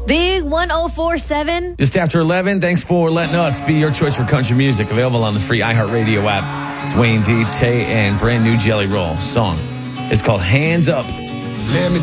Big 104.7. Just after 11, thanks for letting us be your choice for country music. Available on the free iHeartRadio app. It's Wayne D, Tay, and brand new Jelly Roll. Song is called Hands Up. Let me